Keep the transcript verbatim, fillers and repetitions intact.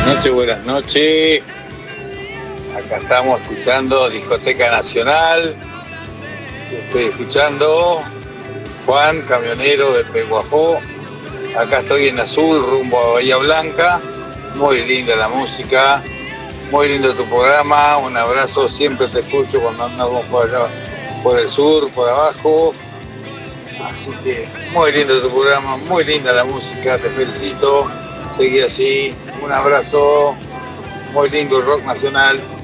noches, buenas noches. Acá estamos escuchando Discoteca Nacional. Estoy escuchando Juan, camionero de Peguajó. Acá estoy en Azul, rumbo a Bahía Blanca. Muy linda la música, muy lindo tu programa. Un abrazo, siempre te escucho cuando andamos por allá, por el sur, por abajo. Así que muy lindo tu programa, muy linda la música, te felicito. Seguí así, un abrazo, muy lindo el rock nacional.